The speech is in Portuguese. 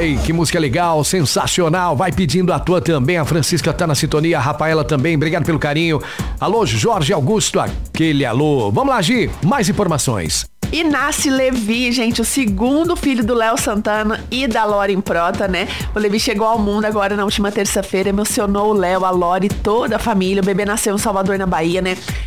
Ai, que música legal, sensacional. Vai pedindo a tua também. A Francisca tá na sintonia, a Rafaela também. Obrigado pelo carinho. Alô, Jorge Augusto, aquele alô. Vamos lá, Gi, mais informações. E nasce Levi, gente, o segundo filho do Léo Santana e da Loren Prota, né? O Levi chegou ao mundo agora na última terça-feira, emocionou o Léo, a Lore e toda a família. O bebê nasceu em Salvador, na Bahia, né?